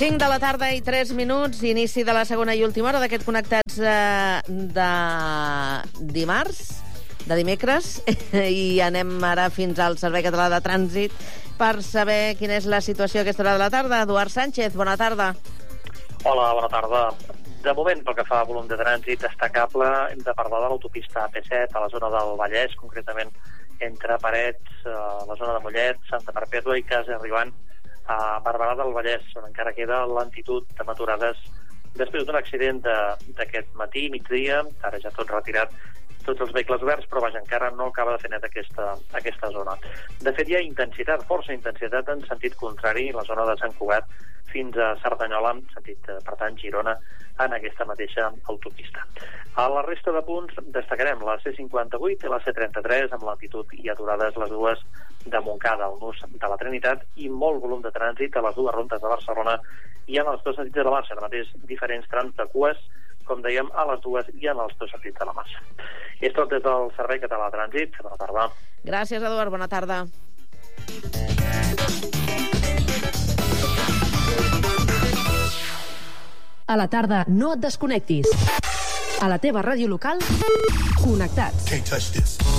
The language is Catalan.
5 de la tarda i 3 minuts, inici de la segona i última hora d'aquest Connectats de dimarts, de dimecres, i anem ara fins al Servei Català de Trànsit per saber quina és la situació a aquesta hora de la tarda. Eduard Sánchez, bona tarda. Hola, bona tarda. De moment, pel que fa a volum de trànsit destacable, hem de parlar de l'autopista AP7 a la zona del Vallès, concretament entre Parets, la zona de Mollet, Santa Perpètua i quasi arribant a Barberà del Vallès, on encara queda lentitud de aturades després d'un accident d'aquest matí, migdia, ara ja tot retirat, tots els vehicles oberts, però vaja, encara no acaba de fer net aquesta zona. De fet, hi ha intensitat, força intensitat en sentit contrari, la zona de Sant Cugat fins a Cerdanyola, en sentit, per tant, Girona, en aquesta mateixa autopista. A la resta de punts destacarem la C58 i la C33 amb lentitud i aturades les dues de Montcada, al nus de la Trinitat, i molt volum de trànsit a les dues rondes de Barcelona i en els dos sentits de la marxa, ara mateix diferents trams de cues, com dèiem, a les dues i en els dos sentits de la marxa. És tot des del Servei Català de Trànsit. Bona tarda. Gràcies, Eduard. Bona tarda. A la tarda, no et desconnectis. A la teva ràdio local, Connectats. Can't touch this.